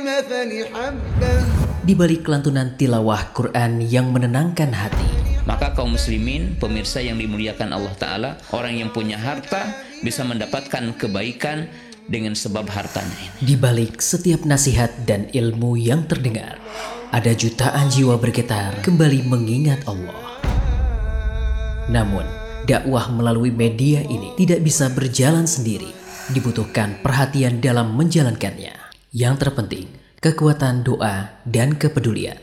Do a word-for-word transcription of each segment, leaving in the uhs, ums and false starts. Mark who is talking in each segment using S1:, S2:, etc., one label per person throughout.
S1: Di balik kelantunan tilawah Quran yang menenangkan hati,
S2: maka kaum muslimin, pemirsa yang dimuliakan Allah Ta'ala, orang yang punya harta bisa mendapatkan kebaikan dengan sebab hartanya ini.
S1: Di balik setiap nasihat dan ilmu yang terdengar, ada jutaan jiwa bergetar kembali mengingat Allah. Namun, dakwah melalui media ini tidak bisa berjalan sendiri. Dibutuhkan perhatian dalam menjalankannya. Yang terpenting, kekuatan doa dan kepedulian.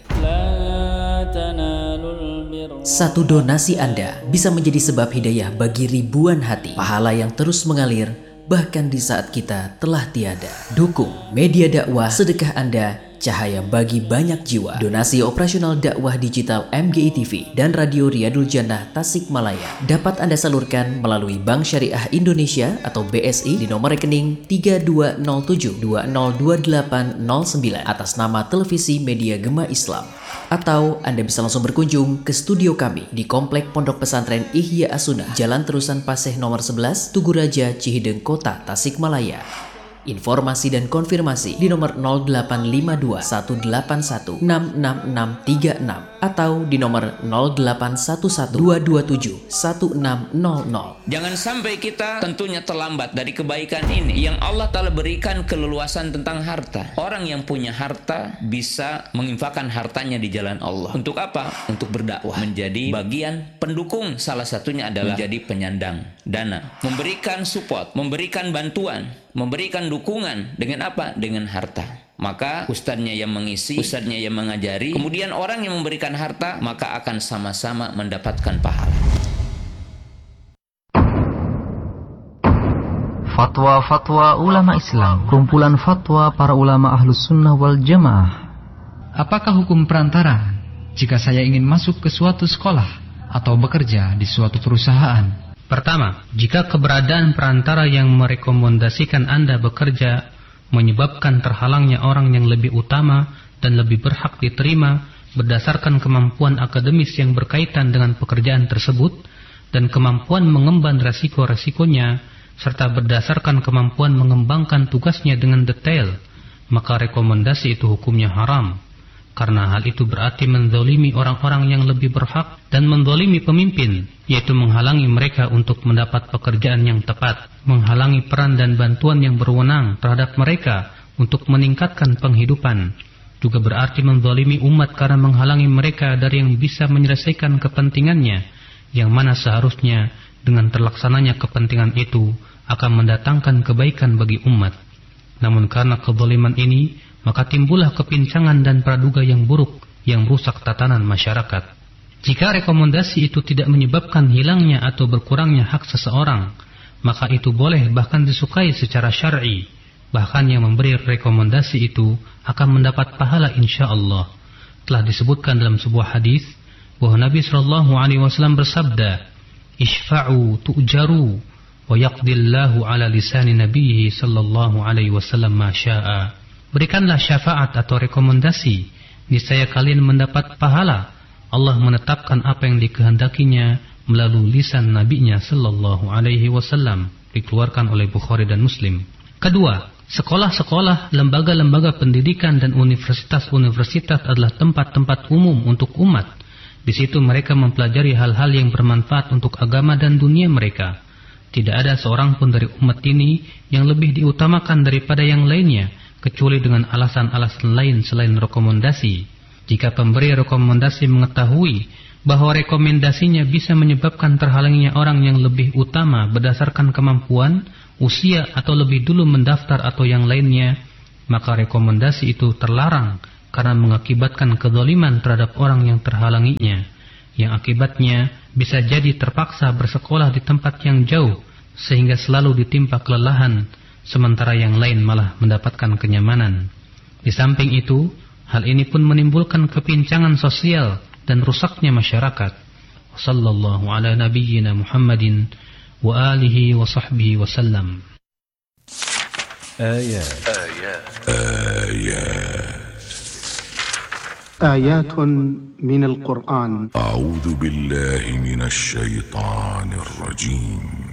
S1: Satu donasi Anda bisa menjadi sebab hidayah bagi ribuan hati. Pahala yang terus mengalir bahkan di saat kita telah tiada. Dukung media dakwah, sedekah Anda cahaya bagi banyak jiwa. Donasi operasional dakwah digital M G I T V dan Radio Riyadul Jannah Tasikmalaya dapat Anda salurkan melalui Bank Syariah Indonesia atau B S I di nomor rekening tiga dua nol tujuh dua nol dua delapan nol sembilan atas nama Televisi Media Gema Islam. Atau Anda bisa langsung berkunjung ke studio kami di Komplek Pondok Pesantren Ihya As-Sunnah, Jalan Terusan Paseh nomor sebelas, Tugu Raja, Cihideng Kota, Tasikmalaya. Informasi dan konfirmasi di nomor nol delapan lima dua satu delapan satu enam enam enam tiga enam atau di nomor nol delapan satu satu dua dua tujuh satu enam nol nol.
S2: Jangan sampai kita tentunya terlambat dari kebaikan ini yang Allah Ta'ala berikan keleluasan tentang harta. Orang yang punya harta bisa menginfakkan hartanya di jalan Allah. Untuk apa? Untuk berdakwah, menjadi bagian pendukung. Salah satunya adalah menjadi penyandang dana, memberikan support, memberikan bantuan, memberikan dukungan dengan apa? Dengan harta. Maka ustadznya yang mengisi, ustadznya yang mengajari, kemudian orang yang memberikan harta, maka akan sama-sama mendapatkan pahala.
S3: Fatwa-fatwa ulama Islam, kumpulan fatwa para ulama Ahlus Sunnah wal Jamaah.
S4: Apakah hukum perantara jika saya ingin masuk ke suatu sekolah atau bekerja di suatu perusahaan?
S5: Pertama, jika keberadaan perantara yang merekomendasikan Anda bekerja menyebabkan terhalangnya orang yang lebih utama dan lebih berhak diterima berdasarkan kemampuan akademis yang berkaitan dengan pekerjaan tersebut dan kemampuan mengemban resiko-resikonya serta berdasarkan kemampuan mengembangkan tugasnya dengan detail, maka rekomendasi itu hukumnya haram. Karena hal itu berarti menzalimi orang-orang yang lebih berhak dan menzalimi pemimpin, yaitu menghalangi mereka untuk mendapat pekerjaan yang tepat, menghalangi peran dan bantuan yang berwenang terhadap mereka untuk meningkatkan penghidupan. Juga berarti menzalimi umat karena menghalangi mereka dari yang bisa menyelesaikan kepentingannya, yang mana seharusnya dengan terlaksananya kepentingan itu akan mendatangkan kebaikan bagi umat. Namun karena kezaliman ini, maka timbullah kepincangan dan praduga yang buruk yang merusak tatanan masyarakat. Jika rekomendasi itu tidak menyebabkan hilangnya atau berkurangnya hak seseorang, maka itu boleh bahkan disukai secara syar'i. Bahkan yang memberi rekomendasi itu akan mendapat pahala insya Allah. Telah disebutkan dalam sebuah hadis bahwa Nabi Shallallahu Alaihi Wasallam bersabda, "Ishfa'u tu'jaru wa yaqdillahu ala lisani Nabihi Sallallahu Alaihi Wasallam ma sya'a." Berikanlah syafaat atau rekomendasi, niscaya kalian mendapat pahala. Allah menetapkan apa yang dikehendakinya melalui lisan nabinya sallallahu alaihi wasallam. Dikeluarkan oleh Bukhari dan Muslim. Kedua, sekolah-sekolah, lembaga-lembaga pendidikan dan universitas-universitas adalah tempat-tempat umum untuk umat. Di situ mereka mempelajari hal-hal yang bermanfaat untuk agama dan dunia mereka. Tidak ada seorang pun dari umat ini yang lebih diutamakan daripada yang lainnya, kecuali dengan alasan-alasan lain selain rekomendasi. Jika pemberi rekomendasi mengetahui bahwa rekomendasinya bisa menyebabkan terhalangnya orang yang lebih utama berdasarkan kemampuan, usia atau lebih dulu mendaftar atau yang lainnya, maka rekomendasi itu terlarang karena mengakibatkan kezaliman terhadap orang yang terhalanginya, yang akibatnya bisa jadi terpaksa bersekolah di tempat yang jauh sehingga selalu ditimpa kelelahan, sementara yang lain malah mendapatkan kenyamanan. Di samping itu, hal ini pun menimbulkan kepincangan sosial dan rusaknya masyarakat. Sallallahu ala nabiyyina Muhammadin wa alihi wa sahbihi wa sallam.
S6: Ayat. Ayat. Ayat.
S7: آيات من القرآن.
S6: أعوذ بالله من الشيطان الرجيم.